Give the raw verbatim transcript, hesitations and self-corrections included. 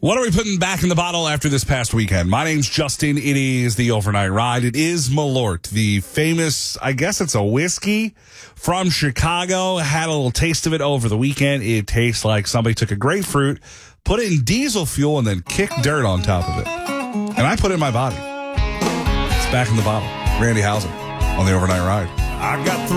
What are we putting back in the bottle after this past weekend? My name's Justin. It is the Overnight Ride. It is Malort, the famous, I guess it's a whiskey from Chicago. Had a little taste of it over the weekend. It tastes like somebody took a grapefruit, put it in diesel fuel, and then kicked dirt on top of it. And I put it in my body. It's back in the bottle. Randy Houser on the Overnight Ride. I got